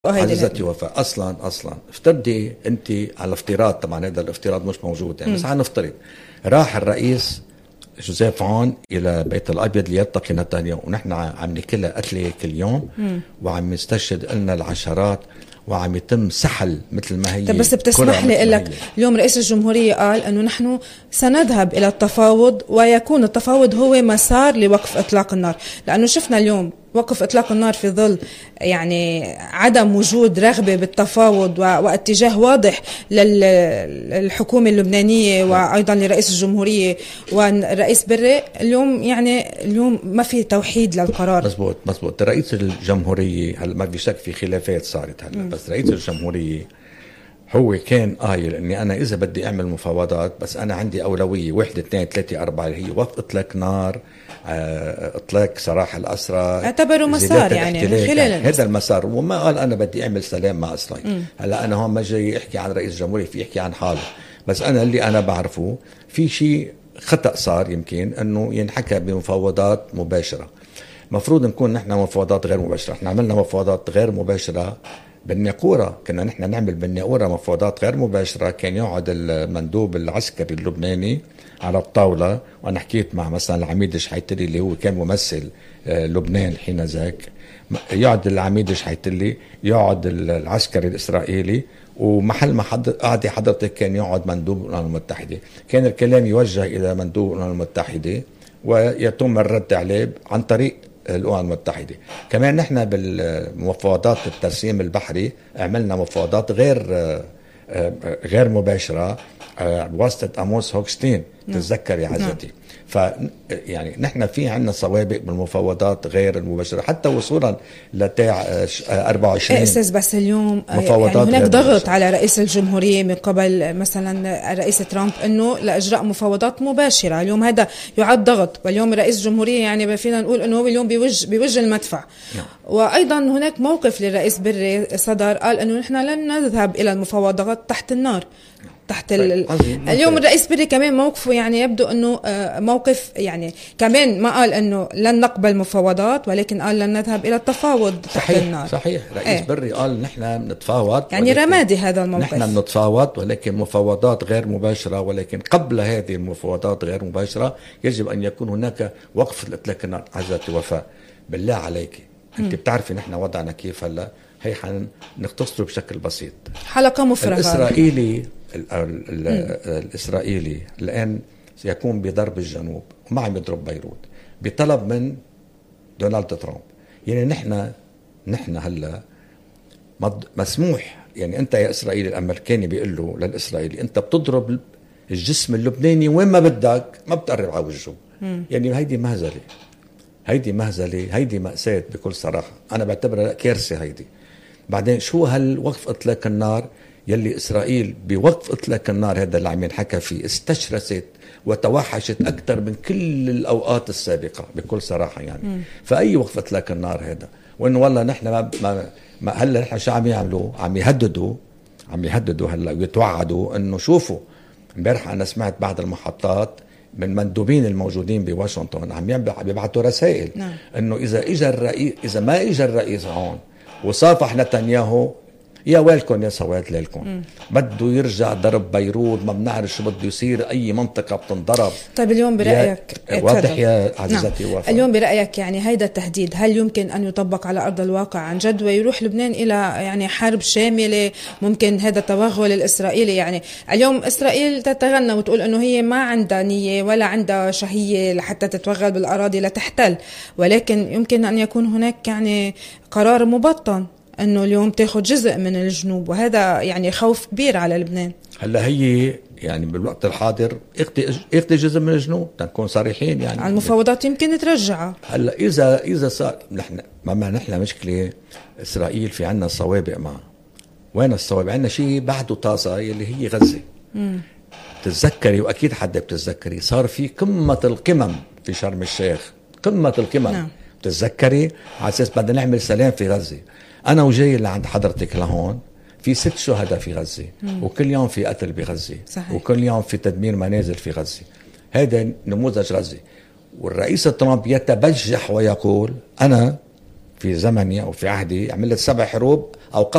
عزيزتي وفاء، اصلا افترضي انت على افتراض، طبعا هذا الافتراض مش موجود يعني، بس نفترض راح الرئيس جوزيف عون الى بيت الابيض ليلتقي نتنياهو، ونحن عم ناكلها قتله كل يوم وعم نستشهد لنا العشرات وعم يتم سحل مثل ما هي. طب بس بتسمح لي اقول لك، اليوم رئيس الجمهورية قال انه نحن سنذهب الى التفاوض، ويكون التفاوض هو مسار لوقف اطلاق النار، لانه شفنا اليوم وقف اطلاق النار في ظل يعني عدم وجود رغبة بالتفاوض واتجاه واضح للحكومة اللبنانية وايضا لرئيس الجمهورية والرئيس بري. اليوم يعني اليوم ما في توحيد للقرار. مزبوط. رئيس الجمهورية هلا ما في شك في خلافات صارت هلا، بس رئيس الجمهورية هو كان قايل اني انا اذا بدي اعمل مفاوضات بس انا عندي اولوية 1 2 3 4 اللي هي وقف اطلاق نار، اطلاق سراح الاسرى، اعتبروا مسار يعني من خلال هذا المسار، وما قال انا بدي اعمل سلام مع اسرائيل. هلا انا هون ما جاي احكي عن رئيس الجمهورية، في احكي عن حاله، بس انا اللي انا بعرفه في شيء خطأ صار يمكن انه ينحكى بمفاوضات مباشرة. مفروض نكون نحن مفاوضات غير مباشرة. احنا عملنا مفاوضات غير مباشرة بالناقورة، كنا نحن نعمل بالناقورة مفاوضات غير مباشرة. كان يقعد المندوب العسكري اللبناني على الطاولة، وأنا حكيت مع مثلا العميد شحيتلي اللي هو كان ممثل لبنان حين ذاك، يقعد العميد شحيتلي، يقعد العسكري الإسرائيلي، ومحل ما قاعد حضرتك كان يقعد مندوب الأمم المتحدة. كان الكلام يوجه إلى مندوب الأمم المتحدة ويتم الرد عليه عن طريق الأمم المتحدة. كمان نحن بالمفاوضات الترسيم البحري عملنا مفاوضات غير مباشرة بواسطة أموس هوكستين، تتذكري عزتي. يعني نحن في عنا سوابق بالمفاوضات غير المباشرة حتى وصولا لتاع 24 أستاذ. بس اليوم يعني هناك ضغط على رئيس الجمهورية من قبل مثلا الرئيس ترامب انه لإجراء مفاوضات مباشرة. اليوم هذا يعد ضغط، واليوم رئيس الجمهورية يعني فينا نقول انه هو اليوم بوجه المدفع. وايضا هناك موقف للرئيس بري صدر، قال انه نحن لن نذهب الى المفاوضات تحت النار. اليوم الرئيس بري كمان موقفه يعني يبدو انه موقف يعني كمان ما قال انه لن نقبل مفاوضات، ولكن قال لن نذهب الى التفاوض تحت النار. صحيح. رئيس بري قال نحن بنتفاوض، يعني رمادي هذا الموقف. نحن بنتفاوض ولكن مفاوضات غير مباشرة، ولكن قبل هذه المفاوضات غير مباشرة يجب ان يكون هناك وقف لاطلاق النار. عزتي وفاء، بالله عليك انت بتعرفي نحن وضعنا كيف هلا، هي نختصره بشكل بسيط. حلقة مفرغة. الإسرائيلي الآن سيكون بضرب الجنوب وما عم يضرب بيروت بطلب من دونالد ترامب. يعني نحن هلا مسموح، يعني أنت يا إسرائيلي الأمريكاني بيقول له للإسرائيلي أنت بتضرب الجسم اللبناني وين ما بدك، ما بتقرب على وجهه. يعني هيدي مهزلة، هيدي مأساة بكل صراحة. أنا بعتبرها كارثة هيدي. بعدين شو هالوقف إطلاق النار يلي إسرائيل بوقف إطلاق النار هذا اللي عم ينحكى فيه استشرست وتوحشت أكثر من كل الأوقات السابقة بكل صراحة يعني. فأي وقف إطلاق النار هذا، وإنه والله نحن ما هلا نحن شو عم يعملوا؟ عم يهددوا هلا ويتوعدوا إنه شوفوا. امبارح أنا سمعت بعض المحطات من مندوبين الموجودين بواشنطن عم يبعثوا رسائل إنه إذا ما إجا الرئيس هون وصافح نتنياهو، يا ويلكم يا سواد ليلكم، بده يرجع ضرب بيروت، ما بنعرف شو بده يصير، اي منطقه بتنضرب. طيب اليوم برايك واضح يا عزيزتي وفاء، اليوم برايك يعني هيدا التهديد هل يمكن ان يطبق على ارض الواقع عن جد ويروح لبنان الى يعني حرب شامله؟ ممكن هذا التوغل الاسرائيلي، يعني اليوم اسرائيل تتغنى وتقول انه هي ما عندها نيه ولا عندها شهيه لحتى تتوغل بالاراضي لتحتل، ولكن يمكن ان يكون هناك يعني قرار مبطن انه اليوم تاخذ جزء من الجنوب، وهذا يعني خوف كبير على لبنان. هلا هي يعني بالوقت الحاضر اخذ جزء من الجنوب، تنكون صريحين يعني. على المفاوضات يمكن ترجعها. هلا اذا صار نحن مشكله اسرائيل في عنا سوابق معها. وين السوابق؟ عنا شيء بعده طازه يلي هي غزه. تتذكري واكيد حدا بتتذكري صار في قمه القمم في شرم الشيخ، قمه القمم. تتذكري على اساس بدنا نعمل سلام في غزه. أنا وجاي اللي عند حضرتك لهون في 6 شهداء في غزة، وكل يوم في قتل بغزة، وكل يوم في تدمير منازل في غزة. هذا نموذج غزة. والرئيس ترامب يتبجح ويقول أنا في زمني او في عهدي عملت 7 حروب او